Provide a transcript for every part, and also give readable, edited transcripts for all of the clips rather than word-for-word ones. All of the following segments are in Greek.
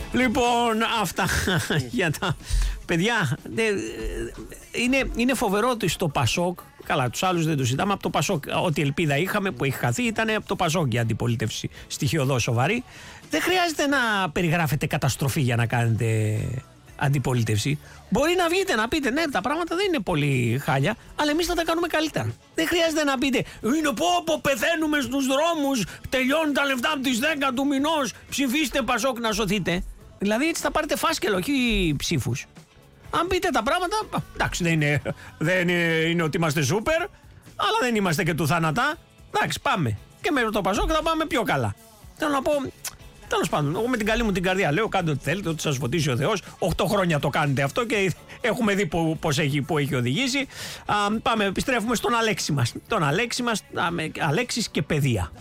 Λοιπόν, αυτά για τα παιδιά. Είναι φοβερό ότι στο Πασόκ, καλά, τους άλλους δεν τους ζητάμε, από το Πασόκ ό,τι ελπίδα είχαμε που έχει χαθεί ήταν από το Πασόκ η αντιπολίτευση στοιχειοδός σοβαρή. Δεν χρειάζεται να περιγράφετε καταστροφή για να κάνετε αντιπολίτευση. Μπορεί να βγείτε να πείτε ναι, τα πράγματα δεν είναι πολύ χάλια, αλλά εμείς θα τα κάνουμε καλύτερα. Δεν χρειάζεται να πείτε είναι πω πεθαίνουμε στους δρόμους, τελειώνουν τα λεφτά από τις 10 του μηνός, ψηφίστε Πασόκ να σωθείτε. Δηλαδή έτσι θα πάρετε φάσκελο, όχι ψήφους. Αν πείτε τα πράγματα, εντάξει, δεν είναι ότι είμαστε σούπερ, αλλά δεν είμαστε και του θάνατα. Εντάξει, πάμε. Και με το Πασόκ θα πάμε πιο καλά. Θέλω να πω, τέλος πάντων, εγώ με την καλή μου την καρδιά λέω: κάντε ό,τι θέλετε, ό,τι σας φωτίσει ο Θεός. 8 χρόνια το κάνετε αυτό και έχουμε δει που έχει οδηγήσει. Πάμε, επιστρέφουμε στον Αλέξη μας. Τον Αλέξη μας, Αλέξης και παιδεία.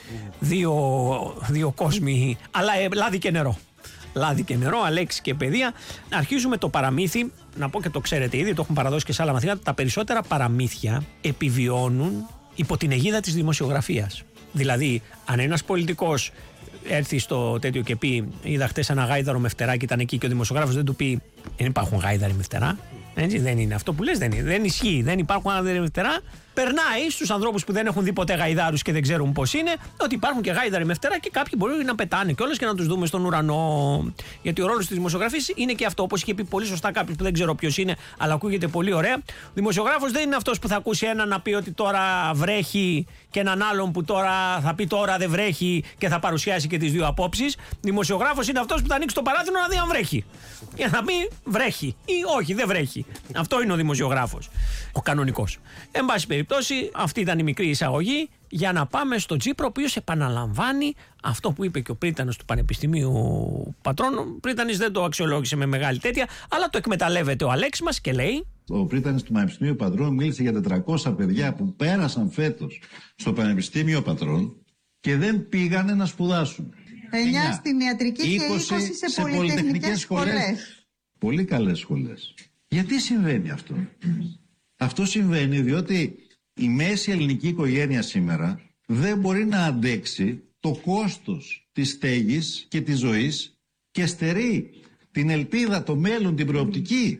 Δύο κόσμοι, αλλά λάδι και νερό. Λάδι και νερό, Αλέξη και παιδεία. Αρχίζουμε το παραμύθι. Να πω και το ξέρετε ήδη, το έχουν παραδώσει και σε άλλα μαθήματα. Τα περισσότερα παραμύθια επιβιώνουν υπό την αιγίδα της δημοσιογραφίας. Δηλαδή, αν ένας πολιτικός έρθει στο τέτοιο και πει: είδα χτες ένα γάιδαρο με φτερά και ήταν εκεί, και ο δημοσιογράφος δεν του πει: δεν υπάρχουν γάιδαροι με φτερά. Έτσι, δεν είναι αυτό που λες, δεν ισχύει. Δεν υπάρχουν γάιδαροι με φτερά. Περνάει στους ανθρώπους που δεν έχουν δει ποτέ γαϊδάρους και δεν ξέρουν πώς είναι, ότι υπάρχουν και γάιδαροι με φτερά και κάποιοι μπορεί να πετάνε κιόλας και να τους δούμε στον ουρανό. Γιατί ο ρόλος της δημοσιογραφίας είναι και αυτό. Όπως είχε πει πολύ σωστά κάποιος που δεν ξέρω ποιος είναι, αλλά ακούγεται πολύ ωραία. Ο δημοσιογράφος δεν είναι αυτός που θα ακούσει έναν να πει ότι τώρα βρέχει και έναν άλλον που τώρα θα πει τώρα δεν βρέχει και θα παρουσιάσει και τις δύο απόψεις. Δημοσιογράφος είναι αυτός που θα ανοίξει το παράθυρο να δει αν βρέχει. Και να πει βρέχει ή όχι, δεν βρέχει. Αυτό είναι ο δημοσιογράφος. Ο κανονικός. Εν πάση περιπτώσει, αυτή ήταν η μικρή εισαγωγή για να πάμε στον Τσίπρα, ο οποίος επαναλαμβάνει αυτό που είπε και ο πρίτανος του Πανεπιστημίου Πατρών. Ο πρίτανης δεν το αξιολόγησε με μεγάλη τέτοια, αλλά το εκμεταλλεύεται ο Αλέξης μας και λέει: ο πρίτανης του Πανεπιστημίου Πατρών μίλησε για 400 παιδιά που πέρασαν φέτος στο Πανεπιστήμιο Πατρών και δεν πήγανε να σπουδάσουν. 9 στην ιατρική και 20 σε πολυτεχνικές σχολές. Πολύ καλές σχολές. Γιατί συμβαίνει αυτό? Αυτό συμβαίνει διότι η μέση ελληνική οικογένεια σήμερα δεν μπορεί να αντέξει το κόστος της στέγης και της ζωής και στερεί την ελπίδα, το μέλλον, την προοπτική.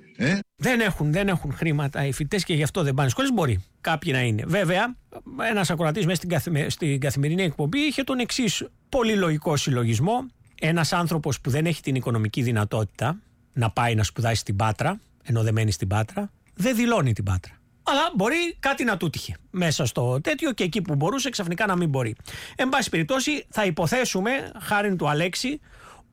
Δεν έχουν χρήματα οι φοιτητές και γι' αυτό δεν πάνε σχολές. Μπορεί κάποιοι να είναι. Βέβαια, ένας ακροατής μέσα στην καθημερινή εκπομπή είχε τον εξής πολύ λογικό συλλογισμό. Ένας άνθρωπος που δεν έχει την οικονομική δυνατότητα να πάει να σπουδάσει στην Πάτρα, ενώ δεν μένει στην Πάτρα, δεν δηλώνει την Πάτρα. Αλλά μπορεί κάτι να του τύχει μέσα στο τέτοιο και εκεί που μπορούσε ξαφνικά να μην μπορεί. Εν πάση περιπτώσει, θα υποθέσουμε, χάριν του Αλέξη,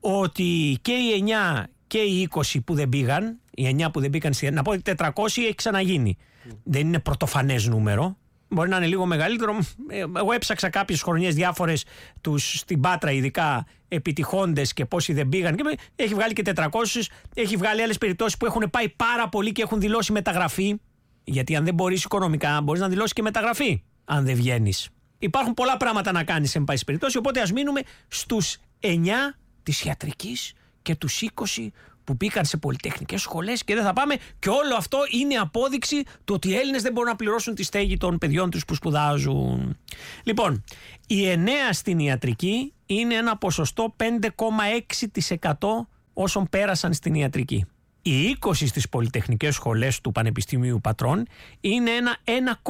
ότι και οι 9 και οι 20 που δεν πήγαν, οι 9 που δεν πήγαν, να πω ότι 400 έχει ξαναγίνει. Δεν είναι πρωτοφανές νούμερο. Μπορεί να είναι λίγο μεγαλύτερο. Εγώ έψαξα κάποιες χρονιές διάφορες τους στην Πάτρα, ειδικά επιτυχώντες και πόσοι δεν πήγαν. Και έχει βγάλει και 400. Έχει βγάλει άλλες περιπτώσεις που έχουν πάει πάρα πολύ και έχουν δηλώσει μεταγραφή. Γιατί αν δεν μπορείς οικονομικά, μπορείς να δηλώσεις και μεταγραφή, αν δεν βγαίνεις. Υπάρχουν πολλά πράγματα να κάνεις, εν πάση περιπτώσει. Οπότε ας μείνουμε στους 9 της ιατρικής και τους 20 που πήγαν σε πολυτεχνικές σχολές και δεν θα πάμε. Και όλο αυτό είναι απόδειξη του ότι οι Έλληνες δεν μπορούν να πληρώσουν τη στέγη των παιδιών τους που σπουδάζουν. Λοιπόν, οι 9 στην ιατρική είναι ένα ποσοστό 5,6% όσων πέρασαν στην ιατρική. Οι 20 στις πολυτεχνικές σχολές του Πανεπιστημίου Πατρών είναι ένα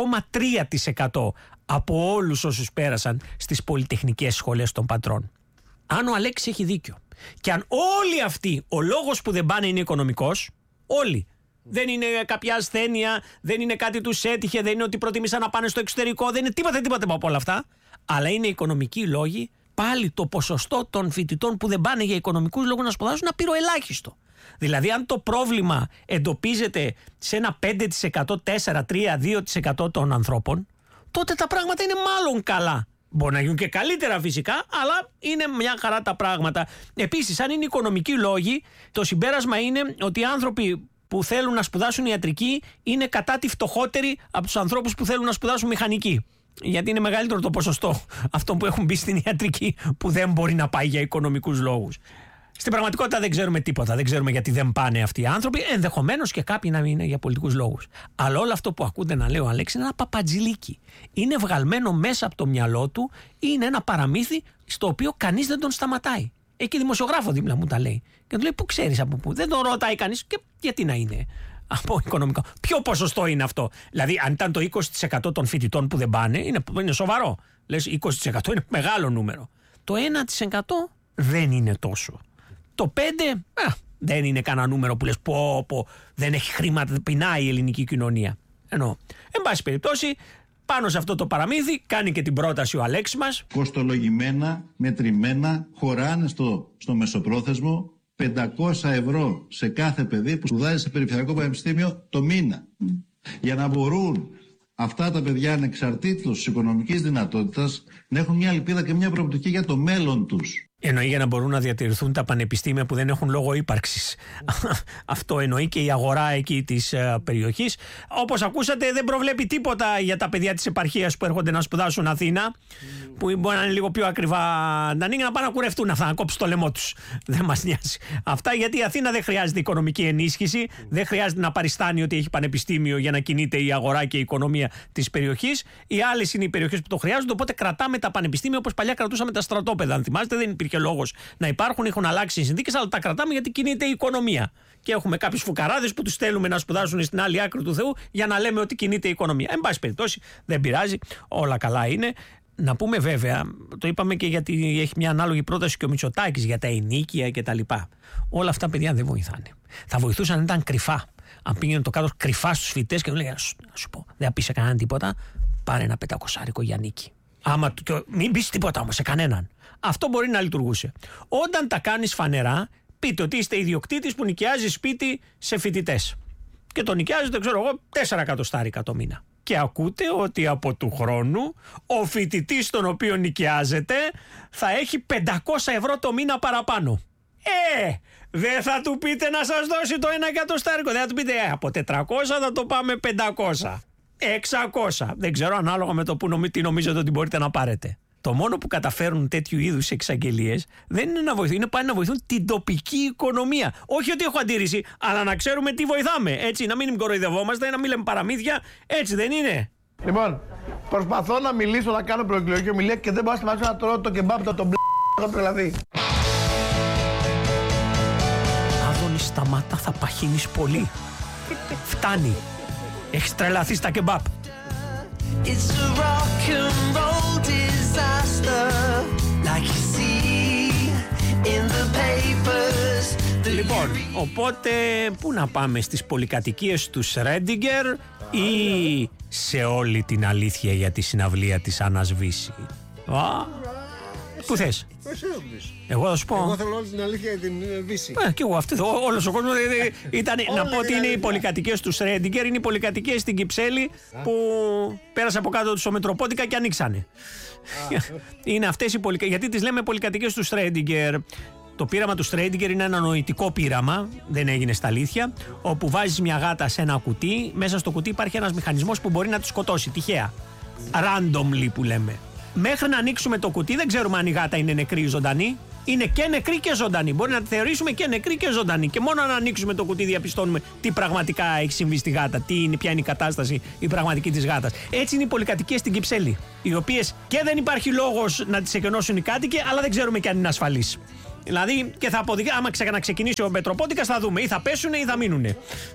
1,3% από όλους όσους πέρασαν στις πολυτεχνικές σχολές των Πατρών. Αν ο Αλέξης έχει δίκιο και αν όλοι αυτοί, ο λόγος που δεν πάνε είναι οικονομικός, όλοι, δεν είναι κάποια ασθένεια, δεν είναι κάτι τους έτυχε, δεν είναι ότι προτιμήσαν να πάνε στο εξωτερικό, δεν είναι τίποτα από όλα αυτά, αλλά είναι οικονομικοί λόγοι, πάλι το ποσοστό των φοιτητών που δεν πάνε για οικονομικούς λόγους να σπουδάσουν είναι απειροελάχιστο. Δηλαδή αν το πρόβλημα εντοπίζεται σε ένα 5%, 4%, 3%, 2% των ανθρώπων, τότε τα πράγματα είναι μάλλον καλά. Μπορεί να γίνουν και καλύτερα φυσικά, αλλά είναι μια χαρά τα πράγματα. Επίσης, αν είναι οικονομικοί λόγοι, το συμπέρασμα είναι ότι οι άνθρωποι που θέλουν να σπουδάσουν ιατρική είναι κατά τη φτωχότεροι από τους ανθρώπους που θέλουν να σπουδάσουν μηχανική. Γιατί είναι μεγαλύτερο το ποσοστό αυτών που έχουν μπει στην ιατρική που δεν μπορεί να πάει για οικονομικούς λόγους. Στην πραγματικότητα δεν ξέρουμε τίποτα. Δεν ξέρουμε γιατί δεν πάνε αυτοί οι άνθρωποι. Ενδεχομένως και κάποιοι να μην είναι για πολιτικούς λόγους. Αλλά όλο αυτό που ακούτε να λέει ο Αλέξης είναι ένα παπατζηλίκι. Είναι βγαλμένο μέσα από το μυαλό του. Είναι ένα παραμύθι στο οποίο κανείς δεν τον σταματάει. Έχει δημοσιογράφο δίπλα μου τα λέει. Και του λέει: πού ξέρεις από πού? Δεν τον ρωτάει κανείς. Και γιατί να είναι από οικονομικό? Ποιο ποσοστό είναι αυτό? Δηλαδή, αν ήταν το 20% των φοιτητών που δεν πάνε, είναι σοβαρό. Λες 20% είναι μεγάλο νούμερο. Το 1% δεν είναι τόσο. Το 5% δεν είναι κανένα νούμερο που λες πω, δεν έχει χρήματα, πεινάει η ελληνική κοινωνία. Ενώ, εν πάση περιπτώσει, πάνω σε αυτό το παραμύθι κάνει και την πρόταση ο Αλέξης μας. Κοστολογημένα, μετρημένα, χωράνε στο μεσοπρόθεσμο 500 ευρώ σε κάθε παιδί που σπουδάζει σε περιφερειακό πανεπιστήμιο το μήνα. Για να μπορούν αυτά τα παιδιά ανεξαρτήτως της οικονομικής δυνατότητας να έχουν μια ελπίδα και μια προοπτική για το μέλλον τους. Εννοεί για να μπορούν να διατηρηθούν τα πανεπιστήμια που δεν έχουν λόγο ύπαρξης. Αυτό εννοεί και η αγορά εκεί της περιοχής. Όπως ακούσατε, δεν προβλέπει τίποτα για τα παιδιά της επαρχίας που έρχονται να σπουδάσουν Αθήνα, που μπορεί να είναι λίγο πιο ακριβά να ανοίγει, να πάνε να κουρευτούν αυτά, να κόψουν το λαιμό τους. Δεν μας νοιάζει. Αυτά γιατί η Αθήνα δεν χρειάζεται οικονομική ενίσχυση, δεν χρειάζεται να παριστάνει ότι έχει πανεπιστήμιο για να κινείται η αγορά και η οικονομία της περιοχής. Οι άλλες είναι οι περιοχές που το χρειάζονται, οπότε κρατάμε τα πανεπιστήμια όπως παλιά κρατούσαμε τα στρατόπεδα. Αν θυμάστε, δεν υπήρχε λόγος να υπάρχουν, έχουν αλλάξει οι συνθήκες, αλλά τα κρατάμε γιατί κινείται η οικονομία. Και έχουμε κάποιους φουκαράδες που τους στέλνουμε να σπουδάσουν στην άλλη άκρη του Θεού για να λέμε ότι κινείται η οικονομία. Εν πάση περιπτώσει, δεν πειράζει, όλα καλά είναι. Να πούμε βέβαια, το είπαμε και γιατί έχει μια ανάλογη πρόταση και ο Μητσοτάκης για τα ενοίκια κτλ. Όλα αυτά, παιδιά, δεν βοηθάνε. Θα βοηθούσαν αν ήταν κρυφά. Αν πήγαινε το κάτω κρυφά στους φοιτητές και του λέει: να σου πω, δεν θα πει σε κανέναν τίποτα, πάρε ένα 500 για νίκη. Μην πεις τίποτα όμως σε κανέναν. Αυτό μπορεί να λειτουργούσε. Όταν τα κάνεις φανερά, πείτε ότι είστε ιδιοκτήτης που νοικιάζει σπίτι σε φοιτητές. Και το νοικιάζετε, ξέρω εγώ, 4 εκατοστάρικα το μήνα. Και ακούτε ότι από του χρόνου ο φοιτητής τον οποίο νοικιάζεται θα έχει 500 ευρώ το μήνα παραπάνω. Δεν θα του πείτε να σας δώσει το 1 εκατοστάρικο. Δεν θα του πείτε από 400 θα το πάμε 500. 600. Δεν ξέρω ανάλογα με το που τι νομίζετε ότι μπορείτε να πάρετε. Το μόνο που καταφέρουν τέτοιου είδους εξαγγελίες δεν είναι να βοηθούν, είναι πάλι να βοηθούν την τοπική οικονομία. Όχι ότι έχω αντίρρηση, αλλά να ξέρουμε τι βοηθάμε. Έτσι, να μην κοροϊδευόμαστε, να μην λέμε παραμύθια. Έτσι δεν είναι? Λοιπόν, προσπαθώ να μιλήσω, να κάνω προεκλογική ομιλία και δεν μπορώ να σταματήσω να τρώω το κεμπάπ το δηλαδή. Άδωνη, σταμάτα, θα παχύνεις πολύ. Φτάνει. Έχεις τρελαθεί στα κεμπάπ. It's a rock and roll disaster like you see in the papers. Λοιπόν, οπότε πού να πάμε, στις πολυκατοικίες του Σρέντιγκερ ή σε όλη την αλήθεια για τη συναυλία της Άννας Βύση? Πού θες? Εγώ θα σου πω. Εγώ θέλω όλη την αλήθεια για την Βύση. Και εγώ αυτό. Όλος ο κόσμος ήταν. Να πω ότι είναι οι πολυκατοικίες του Σρέντιγκερ, είναι οι πολυκατοικίες στην Κυψέλη που πέρασε από κάτω του ο Μητροπότηκα και ανοίξανε. Είναι αυτές οι πολυκατοικίες. Γιατί τις λέμε πολυκατοικίες του Σρέντιγκερ? Το πείραμα του Σρέντιγκερ είναι ένα νοητικό πείραμα, δεν έγινε στα αλήθεια, όπου βάζεις μια γάτα σε ένα κουτί, μέσα στο κουτί υπάρχει ένας μηχανισμός που μπορεί να τη σκοτώσει τυχαία. Randomly που λέμε. Μέχρι να ανοίξουμε το κουτί δεν ξέρουμε αν η γάτα είναι νεκρή ή ζωντανή. Είναι και νεκρή και ζωντανή. Μπορεί να τη θεωρήσουμε και νεκρή και ζωντανή. Και μόνο αν ανοίξουμε το κουτί διαπιστώνουμε τι πραγματικά έχει συμβεί στη γάτα, ποια είναι η κατάσταση η πραγματική της γάτας. Έτσι είναι οι πολυκατοικίες στην Κυψέλη. Οι οποίες και δεν υπάρχει λόγος να τις εκενώσουν οι κάτοικοι, αλλά δεν ξέρουμε και αν είναι ασφαλείς. Δηλαδή και θα αποδειχθεί, άμα ξαναξεκινήσει ο Μετροπότικας θα δούμε ή θα πέσουν ή θα μείνουν.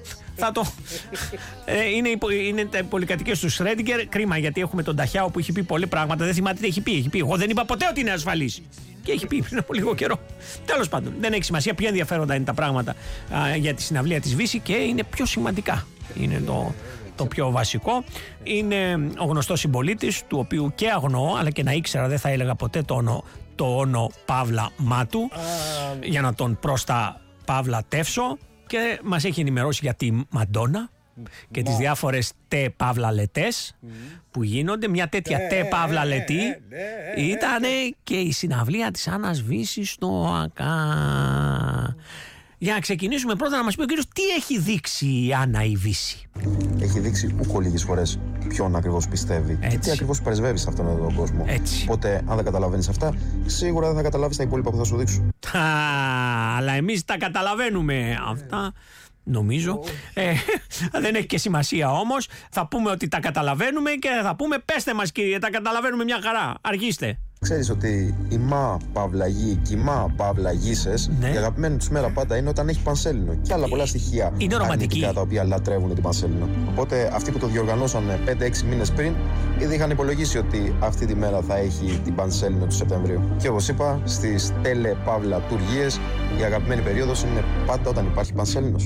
Είναι τα πολυκατοικίες του Σρέντιγκερ. Κρίμα γιατί έχουμε τον Ταχιάο που έχει πει πολλοί πράγματα. Δεν θυμάται τι έχει πει. Εγώ δεν είπα ποτέ ότι είναι ασφαλής. Και έχει πει πριν από λίγο καιρό. Τέλος πάντων, δεν έχει σημασία. Πιο ενδιαφέροντα είναι τα πράγματα για τη συναυλία της Βύση και είναι πιο σημαντικά. Είναι το πιο βασικό. Είναι ο γνωστός συμπολίτης, του οποίου και αγνοώ, αλλά και να ήξερα δεν θα έλεγα ποτέ το όνο Παύλα Μάτου, για να τον πρόστα Παύλα τεύσω. Και μας έχει ενημερώσει για τη Μαντόνα και τις διάφορες τε Παύλα λετές που γίνονται. Μια τέτοια τε Παύλα λετή ήταν και η συναυλία της Άννας Βύσης στο ΑΚΑ. Για να ξεκινήσουμε πρώτα να μας πει ο κύριος τι έχει δείξει η Άννα η Βύση. Έχει δείξει ούκο λίγες φορές ποιον ακριβώς πιστεύει και τι ακριβώς πρεσβεύει σε αυτόν τον κόσμο. Έτσι. Οπότε αν δεν καταλαβαίνεις αυτά, σίγουρα δεν θα καταλάβεις τα υπόλοιπα που θα σου δείξω. Αλλά εμείς τα καταλαβαίνουμε αυτά. Νομίζω. Δεν έχει και σημασία όμως. Θα πούμε ότι τα καταλαβαίνουμε και θα πούμε πέστε μας κύριε, τα καταλαβαίνουμε μια χαρά. Αργήστε. Ξέρεις ότι η Μα Παύλα Γη και η Μα Παύλα Γήσες, η αγαπημένη τους μέρα πάντα είναι όταν έχει πανσέλινο. Και άλλα πολλά στοιχεία αρνητικά τα οποία λατρεύουν την πανσέλινο. Οπότε αυτοί που το διοργανώσαν 5-6 μήνες πριν, ήδη είχαν υπολογίσει ότι αυτή τη μέρα θα έχει την πανσέλινο του Σεπτεμβρίου. Και όπως είπα, στις τέλε Παύλα τουργίες, η αγαπημένη περίοδος είναι πάντα όταν υπάρχει πανσέλινος.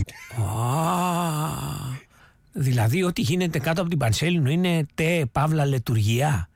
Δηλαδή, ό,τι γίνεται κάτω από την πανσέλινο είναι Παύλα λετουργία.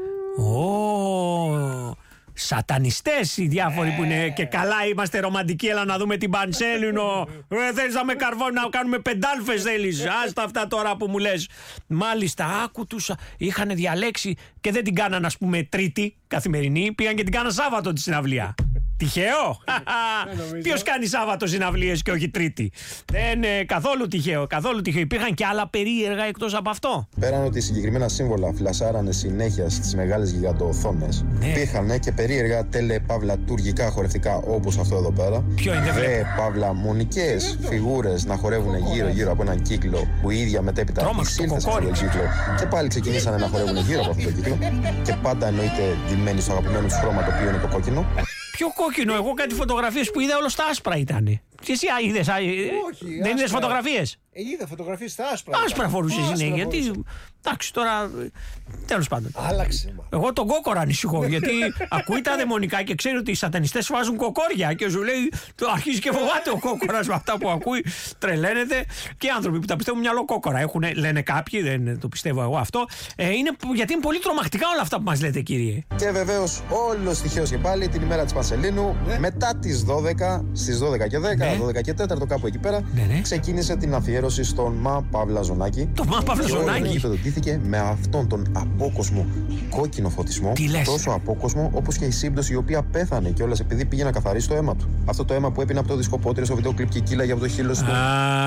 Σατανιστές οι διάφοροι που είναι και καλά είμαστε ρομαντικοί, έλα να δούμε την πανσέλινο. Θέλεις να με καρβώνει να κάνουμε πεντάλφες, θέλεις? Άστα αυτά τώρα που μου λες. Μάλιστα, άκου τους, είχαν διαλέξει και δεν την κάναν, ας πούμε, Τρίτη καθημερινή, πήγαν και την κάναν Σάββατο τη συναυλία. Τυχαίο! Ποιος κάνει Σάββατο συναυλίες και όχι Τρίτη? Δεν είναι καθόλου τυχαίο, καθόλου τυχαίο. Υπήρχαν και άλλα περίεργα εκτός από αυτό. Πέραν ότι συγκεκριμένα σύμβολα φλασάρανε συνέχεια στις μεγάλες γιγαντοοθόνες, υπήρχαν και περίεργα τελεπαύλα τουργικά χορευτικά όπως αυτό εδώ πέρα. Ποιο είναι, παύλα μονικές φιγούρες να χορεύουν γύρω-γύρω από έναν κύκλο που η ίδια μετέπειτα εισήλθε σε αυτόν τον κύκλο και πάλι ξεκινήσανε να χορεύουν γύρω από αυτόν τον κύκλο. Και πάντα εννοείται ντυμένοι στο αγαπημένο του χρώμα, το οποίο είναι το κόκκινο. Ποιο κόκκινο? Εγώ κάτι φωτογραφίες που είδα όλο στα άσπρα ήτανε. Και εσύ είδες? Όχι, δεν είδες φωτογραφίες? Είδα φωτογραφίες στα άσπρα. Άσπρα φορούσε συνέχεια. Γιατί. Εντάξει, τώρα. Τέλος πάντων. Άλλαξε. Εγώ τον κόκορα ανησυχώ. Γιατί ακούει τα δαιμονικά και ξέρει ότι οι σατανιστές βάζουν κοκόρια. Και σου λέει, αρχίζει και φοβάται ο κόκορας με αυτά που ακούει. Τρελαίνεται. Και οι άνθρωποι που τα πιστεύουν μυαλό κόκορα έχουν, λένε κάποιοι, δεν το πιστεύω εγώ αυτό. Γιατί είναι πολύ τρομακτικά όλα αυτά που μας λέτε, κύριε. Και βεβαίως όλος τυχαίως και πάλι την ημέρα της Πανσελίνου, μετά τις 12, στις 12 και 10, 12 και 4, κάπου εκεί πέρα, ξεκίνησε την αφιέρωση στον Μα Παύλα Ζωνάκη. Το Μα Παύλα Ζωνάκη. Με αυτόν τον απόκοσμο κόκκινο φωτισμό, τόσο απόκοσμο όπως και η σύμπτωση η οποία πέθανε κιόλας επειδή πήγε να καθαρίσει το αίμα του. Αυτό το αίμα που έπινε από το δισκοπότηρο στο βίντεο κλιπ και κύλαγε από το χείλος του.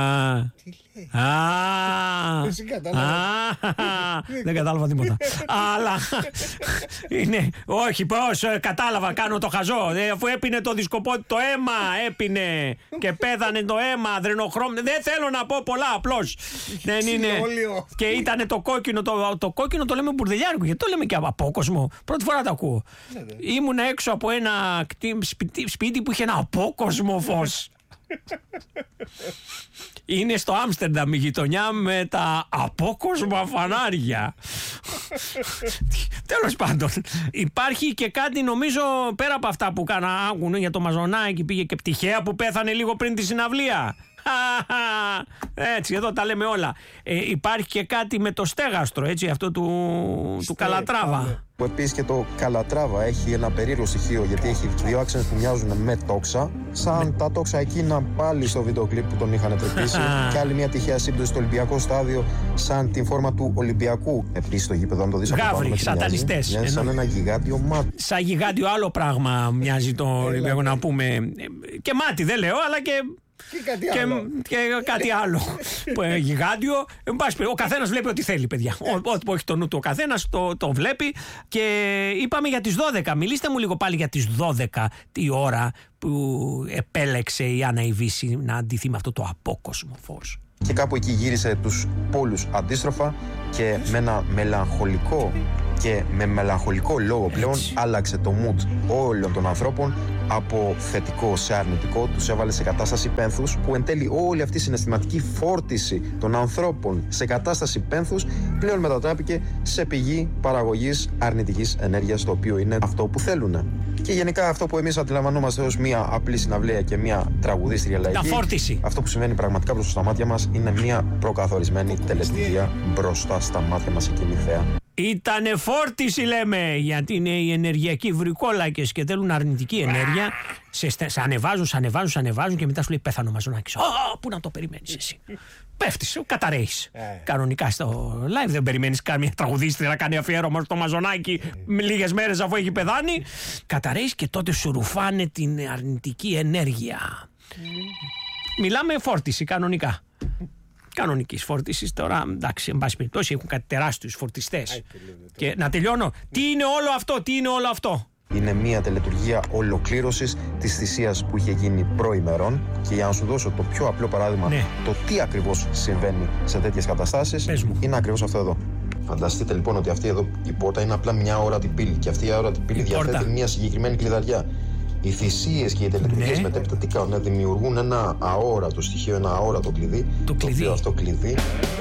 Δεν κατάλαβα τίποτα. Αλλά είναι. Όχι, πώς κατάλαβα, κάνω το χαζό. Αφού έπινε το δισκοπότηρο, το αίμα έπινε και πέθανε το αίμα, αδρενοχρώμη. Δεν θέλω να πω πολλά, απλώς. Δεν είναι. Και ήταν το κόκκινο, το κόκκινο το λέμε μπουρδελιάρικο. Γιατί το λέμε και απόκοσμο? Πρώτη φορά το ακούω. Ήμουνα έξω από ένα σπίτι που είχε ένα απόκοσμο φως. Είναι στο Άμστερνταμ η γειτονιά με τα απόκοσμα φανάρια. Τέλος πάντων, υπάρχει και κάτι νομίζω πέρα από αυτά που άκουνε για το Μαζονάκι, πήγε και πτυχαία που πέθανε λίγο πριν τη συναυλία. Έτσι, εδώ τα λέμε όλα. Υπάρχει και κάτι με το στέγαστρο, έτσι, αυτό του Καλατράβα. Που επίσης και το Καλατράβα έχει ένα περίεργο στοιχείο, γιατί έχει δύο άξονες που μοιάζουν με τόξα, σαν τα τόξα εκείνα πάλι στο βίντεο κλιπ που τον είχαν τρεπήσει. Και άλλη μια τυχαία σύμπτωση στο Ολυμπιακό στάδιο, σαν την φόρμα του Ολυμπιακού. Επίσης στο γήπεδο, αν το δεις από πάνω. Γάβρι, σατανιστές. Μοιάζει σαν ένα γιγάντιο μάτι. Σαν γιγάντιο άλλο πράγμα μοιάζει το Ολυμπιακό, να πούμε. Και μάτι δεν λέω, αλλά και. Και κάτι άλλο. Γιγάντιο. Ο καθένας βλέπει ό,τι θέλει, παιδιά. Ό,τι που έχει το νου του ο καθένας το βλέπει. Και είπαμε για τις 12. Μιλήστε μου λίγο πάλι για τις 12 τη ώρα που επέλεξε η Άννα η Βύση να αντιθεί με αυτό το απόκοσμο φως. Και κάπου εκεί γύρισε τους πόλους αντίστροφα και με ένα μελαγχολικό λόγο πλέον άλλαξε το mood όλων των ανθρώπων από θετικό σε αρνητικό, τους έβαλε σε κατάσταση πένθους, που εν τέλει όλη αυτή η συναισθηματική φόρτιση των ανθρώπων σε κατάσταση πένθους πλέον μετατράπηκε σε πηγή παραγωγής αρνητικής ενέργειας, το οποίο είναι αυτό που θέλουν. Και γενικά αυτό που εμείς αντιλαμβανόμαστε ως μια απλή συναυλία και μια τραγουδίστρια λαϊκή, αυτό που συμβαίνει πραγματικά μπροστά στα μάτια μας είναι μια προκαθορισμένη τελετουργία μπροστά στα μάτια μας εκείνη η θέα. Ήτανε φόρτιση, λέμε, γιατί είναι οι ενεργειακοί βρικόλακες και θέλουν αρνητική ενέργεια. Σε ανεβάζουν και μετά σου λέει πέθανε ο Μαζονάκης. Πού να το περιμένεις εσύ? Πέφτεις, καταραίεις. Κανονικά στο live δεν περιμένεις κάμια τραγουδίστρια να κάνει αφιέρωμα στο Μαζονάκη λίγες μέρες αφού έχει πεθάνει. Καταραίεις και τότε σου ρουφάνε την αρνητική ενέργεια. Μιλάμε φόρτιση κανονικά. Κανονικής φόρτισης. Τώρα, εντάξει, εν πάση περιπτώσει, έχουν κάτι τεράστιους φορτιστές. Και να τελειώνω. Τι είναι όλο αυτό? Είναι μια τελετουργία ολοκλήρωσης της θυσίας που είχε γίνει προημερών. Και για να σου δώσω το πιο απλό παράδειγμα, το τι ακριβώς συμβαίνει σε τέτοιες καταστάσεις, είναι ακριβώς αυτό εδώ. Φανταστείτε λοιπόν ότι αυτή εδώ η πόρτα είναι απλά μια αόρατη πύλη και αυτή η αόρατη πύλη διαθέτει μια συγκεκριμένη κλειδαριά. Οι θυσίες και οι τελετουργίες μετέπειτα τι κάνουν? Δημιουργούν ένα αόρατο στοιχείο, ένα αόρατο κλειδί. Το οποίο αυτό κλειδί.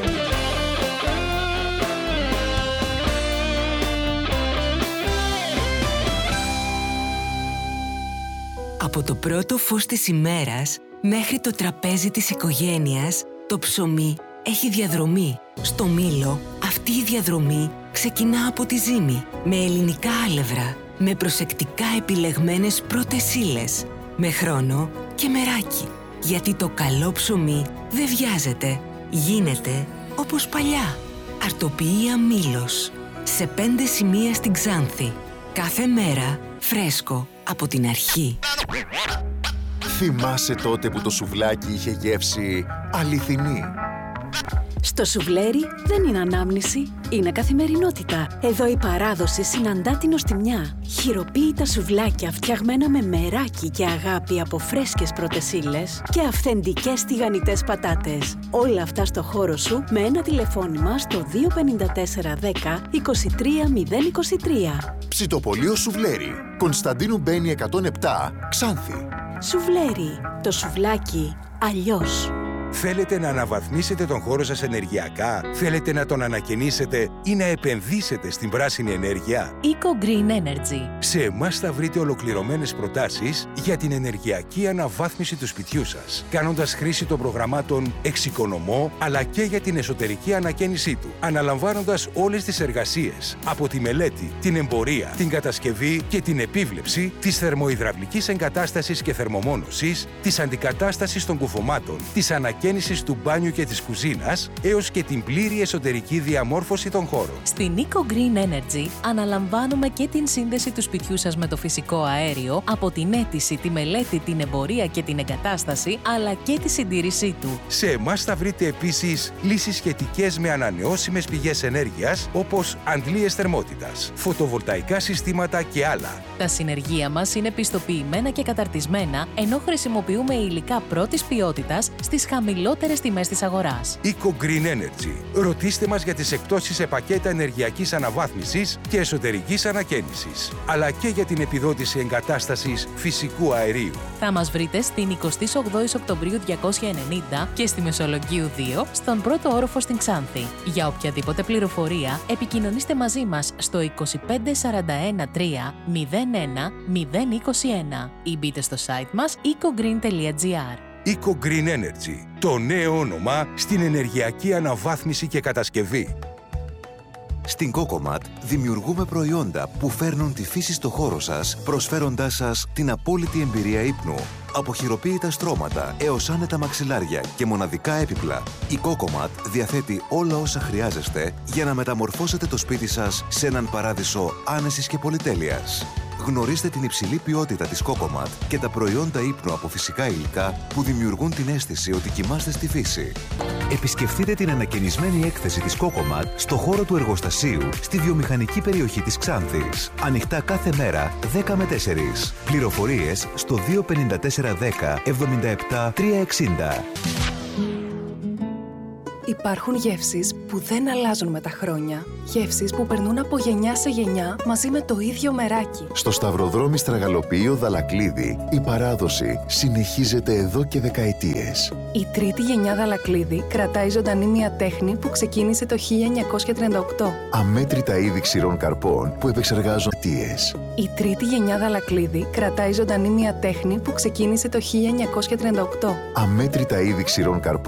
Από το πρώτο φως της ημέρας μέχρι το τραπέζι της οικογένειας, το ψωμί έχει διαδρομή. Στο Μήλο, αυτή η διαδρομή ξεκινά από τη ζύμη, με ελληνικά άλευρα, με προσεκτικά επιλεγμένες πρώτες ύλες, με χρόνο και μεράκι. Γιατί το καλό ψωμί δεν βιάζεται, γίνεται όπως παλιά. Αρτοποιία Μήλος, σε 5 σημεία στην Ξάνθη. Κάθε μέρα φρέσκο από την αρχή. Θυμάσαι τότε που το σουβλάκι είχε γεύση αληθινή? Στο σουβλέρι δεν είναι ανάμνηση, είναι καθημερινότητα. Εδώ η παράδοση συναντά την νοστιμιά. Χειροποίητα σουβλάκια φτιαγμένα με μεράκι και αγάπη από φρέσκες πρώτες ύλες και αυθεντικές τηγανιτές πατάτες. Όλα αυτά στο χώρο σου με ένα τηλεφώνημα στο 254 10 23 023. Ψητοπολείο Σουβλέρι, Κωνσταντίνου Μπένη 107, Ξάνθη. Σουβλέρι, το σουβλάκι αλλιώς. Θέλετε να αναβαθμίσετε τον χώρο σας ενεργειακά? Θέλετε να τον ανακαινήσετε ή να επενδύσετε στην πράσινη ενέργεια? Eco Green Energy. Σε εμάς θα βρείτε ολοκληρωμένες προτάσεις για την ενεργειακή αναβάθμιση του σπιτιού σας, κάνοντας χρήση των προγραμμάτων Εξοικονομώ, αλλά και για την εσωτερική ανακαίνισή του, αναλαμβάνοντας όλες τις εργασίες, από τη μελέτη, την εμπορία, την κατασκευή και την επίβλεψη της θερμοϊδραυλικής εγκατάστασης και θερμομόνωσης, της αντικατάστασης των κουφωμάτων, της ανακαίνισης του μπάνιου και της κουζίνας, έως και την πλήρη εσωτερική διαμόρφωση των χώρων. Στην Eco Green Energy αναλαμβάνουμε και την σύνδεση του σπιτιού σας με το φυσικό αέριο, από την αίτηση, τη μελέτη, την εμπορία και την εγκατάσταση, αλλά και τη συντήρησή του. Σε εμάς θα βρείτε επίσης λύσεις σχετικές με ανανεώσιμες πηγές ενέργειας, όπως αντλίες θερμότητας, φωτοβολταϊκά συστήματα και άλλα. Τα συνεργεία μας είναι πιστοποιημένα και καταρτισμένα, ενώ χρησιμοποιούμε υλικά πρώτης ποιότητας στις χαμηλότερες τιμές της αγοράς. Eco Green Energy. Ρωτήστε μας για τις εκπτώσεις σε πακέτα ενεργειακής αναβάθμισης και εσωτερικής ανακαίνισης, αλλά και για την επιδότηση εγκατάστασης φυσικού αερίου. Θα μας βρείτε στην 28 Οκτωβρίου 290 και στη Μεσολογγίου 2, στον πρώτο όροφο στην Ξάνθη. Για οποιαδήποτε πληροφορία, επικοινωνήστε μαζί μας στο 25 41 3 01 021 ή μπείτε στο site μας ecogreen.gr. Eco Green Energy, το νέο όνομα στην ενεργειακή αναβάθμιση και κατασκευή. Στην Cocomat δημιουργούμε προϊόντα που φέρνουν τη φύση στο χώρο σας, προσφέροντάς σας την απόλυτη εμπειρία ύπνου. Από χειροποίητα στρώματα έως άνετα μαξιλάρια και μοναδικά έπιπλα, η Cocomat διαθέτει όλα όσα χρειάζεστε για να μεταμορφώσετε το σπίτι σας σε έναν παράδεισο άνεσης και πολυτέλειας. Γνωρίστε την υψηλή ποιότητα της Cocomat και τα προϊόντα ύπνου από φυσικά υλικά που δημιουργούν την αίσθηση ότι κοιμάστε στη φύση. Επισκεφτείτε την ανακαινισμένη έκθεση της Cocomat στο χώρο του εργοστασίου στη βιομηχανική περιοχή της Ξάνθης. Ανοιχτά κάθε μέρα 10 με 4. Πληροφορίες στο 254 10 77 360. Υπάρχουν γεύσεις που δεν αλλάζουν με τα χρόνια. Γεύσεις που περνούν από γενιά σε γενιά μαζί με το ίδιο μεράκι. Στο Σταυροδρόμι Στραγαλοποιείο Δαλακλίδη, η παράδοση συνεχίζεται εδώ και δεκαετίες. Η τρίτη γενιά Δαλακλίδη κρατάει ζωντανή μια τέχνη που ξεκίνησε το 1938. Αμέτρητα είδη ξηρών καρπών που επεξεργάζονται αιτίες. Η τρίτη γενιά Δαλακλίδη κρατάει ζωντανή μια τέχνη που ξεκίνησε το 1938. Αμέτρητα είδη ξηρών καρπών